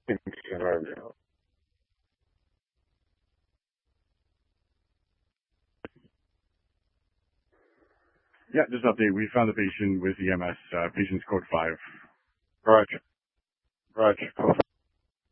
Yeah, just update. We found the patient with EMS, patient's code 5. Roger. Roger.